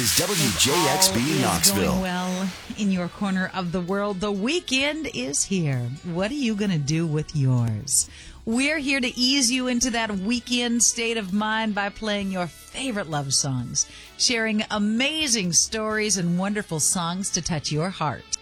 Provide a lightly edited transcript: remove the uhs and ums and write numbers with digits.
is WJXB Knoxville. Going well in your corner of the world. The weekend is here. What are you going to do with yours? We're here to ease you into that weekend state of mind by playing your favorite love songs, sharing amazing stories and wonderful songs to touch your heart.